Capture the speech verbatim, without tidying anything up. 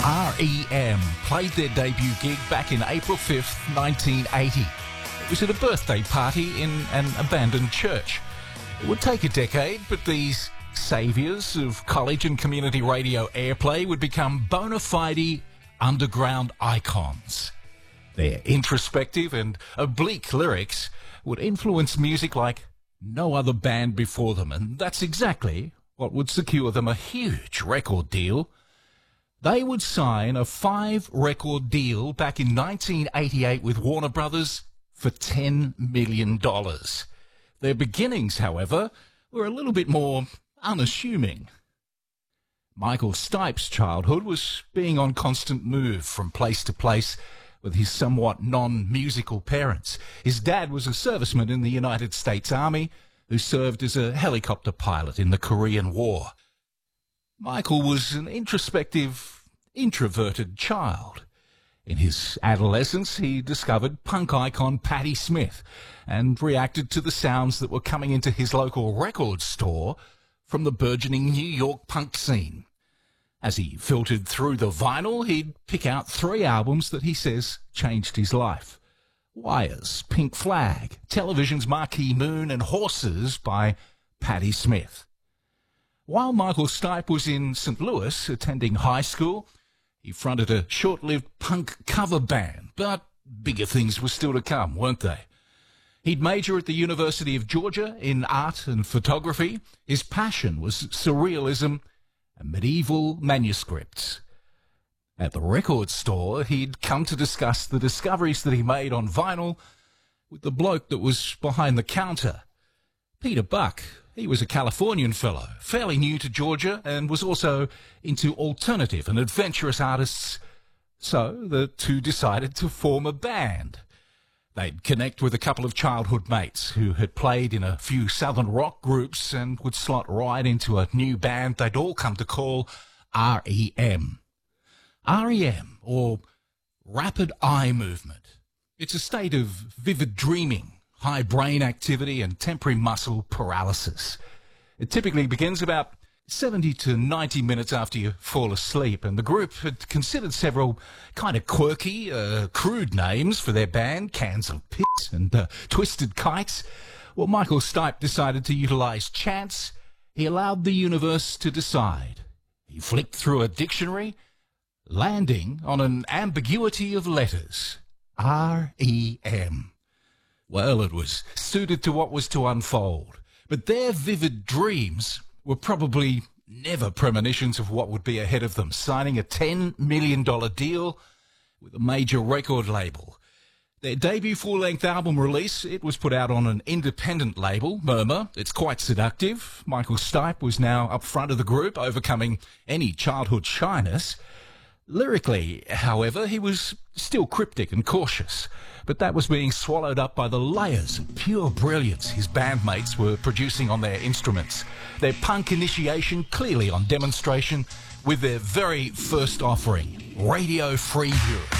R E M played their debut gig back in April fifth, nineteen eighty. It was at a birthday party in an abandoned church. It would take a decade, but these saviours of college and community radio airplay would become bona fide underground icons. Their introspective and oblique lyrics would influence music like no other band before them, and that's exactly what would secure them a huge record deal. They would sign a five-record deal back in nineteen eighty-eight with Warner Brothers for ten million dollars. Their beginnings, however, were a little bit more unassuming. Michael Stipe's childhood was being on constant move from place to place with his somewhat non-musical parents. His dad was a serviceman in the United States Army who served as a helicopter pilot in the Korean War. Michael was an introspective, introverted child. In his adolescence, he discovered punk icon Patti Smith and reacted to the sounds that were coming into his local record store from the burgeoning New York punk scene. As he filtered through the vinyl, he'd pick out three albums that he says changed his life. Wires, Pink Flag, Television's Marquee Moon, and Horses by Patti Smith. While Michael Stipe was in Saint Louis attending high school, he fronted a short-lived punk cover band, but bigger things were still to come, weren't they? He'd major at the University of Georgia in art and photography. His passion was surrealism and medieval manuscripts. At the record store, he'd come to discuss the discoveries that he made on vinyl with the bloke that was behind the counter. Peter Buck, he was a Californian fellow, fairly new to Georgia, and was also into alternative and adventurous artists. So the two decided to form a band. They'd connect with a couple of childhood mates who had played in a few southern rock groups and would slot right into a new band they'd all come to call R E M. R E M, or Rapid Eye Movement. It's a state of vivid dreaming, high brain activity, and temporary muscle paralysis. It typically begins about seventy to ninety minutes after you fall asleep, and the group had considered several kind of quirky, uh, crude names for their band, Cans of Piss and uh, Twisted Kites. Well, Michael Stipe decided to utilise chance. He allowed the universe to decide. He flicked through a dictionary, landing on an ambiguity of letters. R E M. Well, it was suited to what was to unfold, but their vivid dreams were probably never premonitions of what would be ahead of them, signing a ten million dollars deal with a major record label. Their debut full-length album release, it was put out on an independent label, Murmur. It's quite seductive. Michael Stipe was now up front of the group, overcoming any childhood shyness. Lyrically, however, he was still cryptic and cautious, but that was being swallowed up by the layers of pure brilliance his bandmates were producing on their instruments. Their punk initiation clearly on demonstration with their very first offering, Radio Free Europe.